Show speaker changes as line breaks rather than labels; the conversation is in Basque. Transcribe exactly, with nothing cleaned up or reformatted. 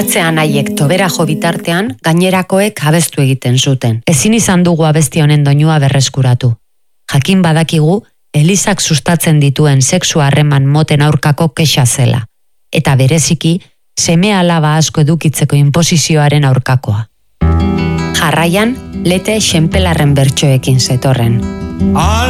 Hartzean haiek tobera jo bitartean, gainerakoek abestu egiten zuten. Ezin izan dugu abesti honen doinua berreskuratu. Jakin badakigu, Elizak sustatzen dituen sexu harreman moten aurkako kexa zela. Eta bereziki, seme alaba asko edukitzeko inposizioaren aurkakoa. Jarraian, Lete Xenpelarren bertsoekin zetorren.